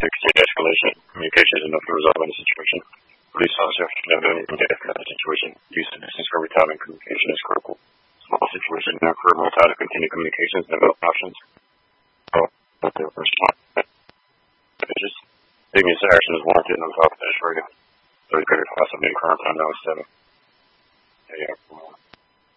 continue escalation. Communication is enough to resolve any situation. Police officer should never do anything to escalate the situation. Use of distance for retaliating communication is critical. Small situation may occur when to continue communications and develop options. Taking action is warranted and without finish rating. 30 period class of main crime time now is 7.